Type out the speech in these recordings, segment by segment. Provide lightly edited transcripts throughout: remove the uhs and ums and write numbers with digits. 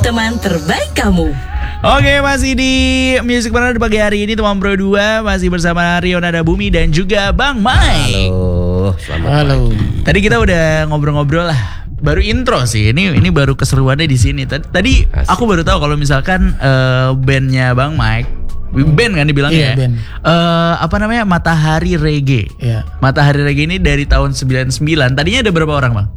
teman terbaik kamu. Oke, masih di Music Partner pagi hari ini teman Bro 2 masih bersama Rio Nada Bumi dan juga Bang Mike. Halo, selamat pagi. Tadi kita udah ngobrol-ngobrol lah. Baru intro sih. Ini baru keseruannya di sini. Tadi aku baru tahu kalau misalkan bandnya Bang Mike, band kan dibilangnya. Iya, band. Apa namanya? Matahari Reggae. Iya. Matahari Reggae ini dari tahun 99. Tadinya ada berapa orang, Bang?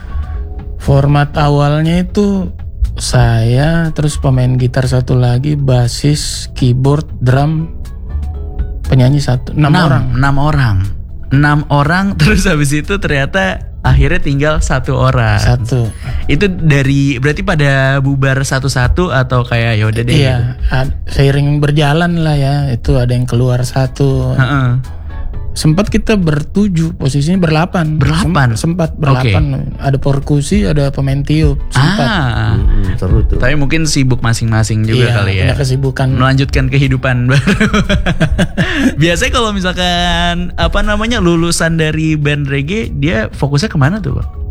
Format awalnya itu saya, terus pemain gitar satu lagi, basis, keyboard, drum, penyanyi satu, 6 orang. 6 orang terus habis itu ternyata akhirnya tinggal 1 orang. Satu. Itu dari berarti pada bubar satu-satu atau kayak yaudah deh. Iya, seiring berjalan lah ya. Itu ada yang keluar satu. Heeh. Sempat kita bertujuh, posisinya berlapan. Sempat berlapan. Ada perkusi, ada pemain tiup. Sempat. Seru tuh. Tapi mungkin sibuk masing-masing juga Iya, kali ya. punya kesibukan. Melanjutkan kehidupan baru. Biasanya kalau misalkan apa namanya lulusan dari band reggae, dia fokusnya kemana tuh, Bang?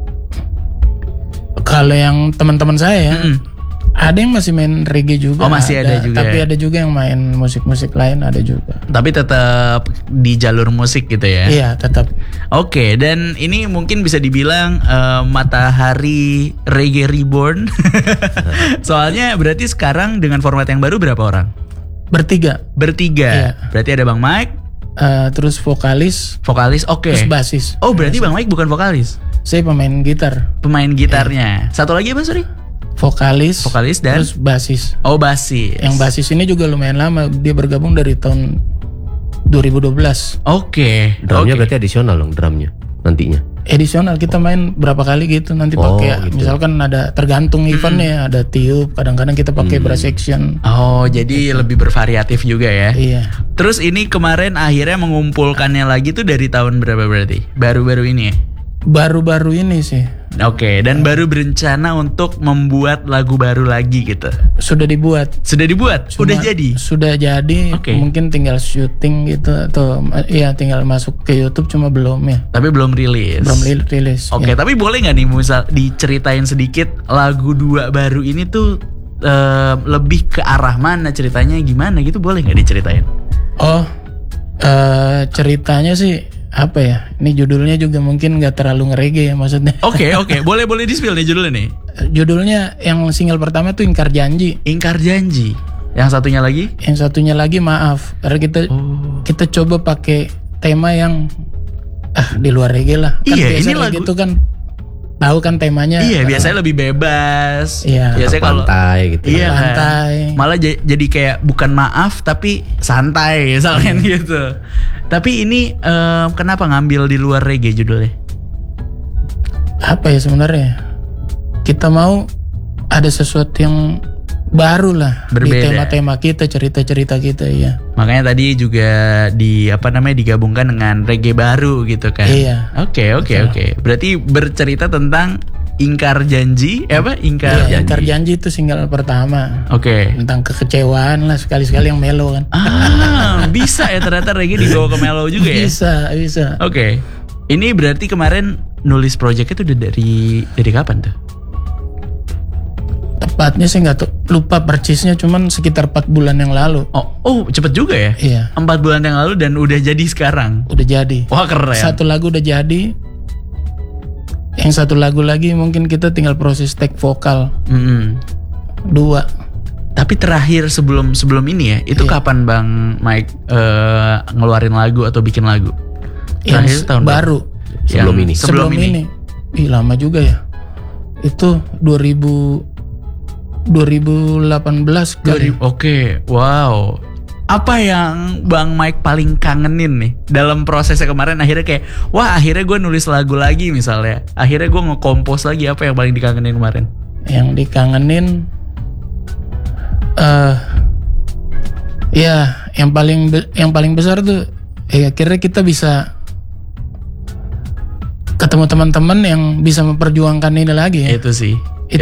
Kalau yang teman-teman saya ya, ada yang masih main reggae juga. Oh, masih ada juga. Tapi ada juga yang main musik-musik lain, ada juga. Tapi tetap di jalur musik gitu ya. Iya, tetap. Oke, dan ini mungkin bisa dibilang Matahari Reggae Reborn. Soalnya berarti sekarang dengan format yang baru berapa orang? Bertiga. Bertiga. Iya. Berarti ada Bang Mike, Terus vokalis, oke. terus basis. Oh, berarti Bang Mike bukan vokalis. Saya pemain gitar. Pemain gitarnya. Satu lagi apa, sorry? Vokalis Dan terus basis. oh, basis. Yang basis ini juga lumayan lama. Dia bergabung dari tahun 2012. Oke. Drumnya berarti adisional dong drumnya nantinya. Edisional kita main berapa kali gitu. Nanti pakai gitu. misalkan ada tergantung eventnya, ada tiup. Kadang-kadang kita pakai brass section. Oh, jadi lebih bervariatif juga ya. Iya. Terus ini kemarin akhirnya mengumpulkannya lagi tuh dari tahun berapa berarti? Baru-baru ini ya? Baru-baru ini sih. Oke, dan baru berencana untuk membuat lagu baru lagi gitu. Sudah dibuat. Sudah dibuat? Udah jadi? Sudah jadi. Oke. Mungkin tinggal syuting gitu atau ya tinggal masuk ke YouTube, cuma belum ya. Tapi belum rilis. Belum rilis. Oke, ya. tapi boleh nggak nih misal diceritain sedikit lagu 2 baru ini tuh lebih ke arah mana ceritanya gimana gitu, boleh nggak diceritain? Oh, ceritanya sih apa ya? Ini judulnya juga mungkin nggak terlalu nge-reggae ya maksudnya. Oke, boleh di-spill nih judulnya nih. Judulnya yang single pertama tuh Ingkar Janji. Ingkar Janji. Yang satunya lagi? Yang satunya lagi Maaf. Karena kita coba pakai tema yang di luar reggae lah. Kan Iya, biasa ini reggae lagu itu kan tahu kan temanya. Iya, biasanya lebih bebas. Iya. Biasanya kalau Pantai gitu. iya kan? Santai. Malah jadi kayak bukan maaf tapi santai misalkan gitu. Tapi ini kenapa ngambil di luar reggae judulnya? Apa ya sebenarnya? Kita mau ada sesuatu yang baru lah. Berbeda. Di tema-tema kita, cerita-cerita kita ya. Makanya tadi juga digabungkan dengan reggae baru gitu kan. Iya. Oke. Berarti bercerita tentang Ingkar Janji, Ingkar Iya, Ingkar Janji itu single pertama. Oke. Tentang kekecewaan lah, sekali-sekali yang mellow kan. Bisa ya ternyata reggae dibawa ke mellow juga ya. Bisa. Oke. Ini berarti kemarin nulis project itu udah dari kapan tuh? Tepatnya saya nggak tahu, lupa persisnya, cuman sekitar 4 bulan yang lalu. Oh, cepet juga ya? Iya. 4 bulan yang lalu dan udah jadi sekarang. Udah jadi. Wah, keren. Satu lagu udah jadi. Yang satu lagu lagi mungkin kita tinggal proses take vokal. 2. Tapi terakhir sebelum ini ya, itu kapan Bang Mike ngeluarin lagu atau bikin lagu? Terakhir Yang tahun baru. Sebelum ini. Ih, lama juga ya. Itu 2018 kali. Oke, wow. Apa yang Bang Mike paling kangenin nih dalam prosesnya kemarin? Akhirnya kayak, wah akhirnya gue nulis lagu lagi misalnya. Akhirnya gue nge-compose lagi, apa yang paling dikangenin kemarin? Yang dikangenin, ya yang paling besar tuh, akhirnya kita bisa ketemu teman-teman yang bisa memperjuangkan ini lagi ya. Itu sih.